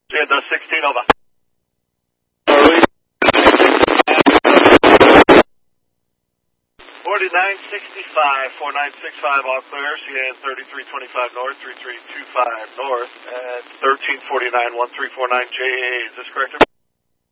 Stand 16 over. 4965, all clear. CN 3325 north, 3325 north, at 1349, 1349 JA. Is this correct?